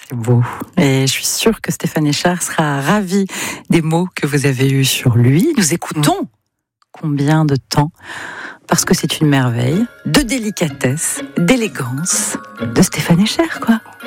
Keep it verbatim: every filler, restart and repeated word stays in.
C'est beau. Et je suis sûre que Stéphane Eschardt sera ravi des mots que vous avez eus sur lui. Nous écoutons Combien de temps ? Parce que c'est une merveille de délicatesse, d'élégance de Stéphane Eschardt, quoi.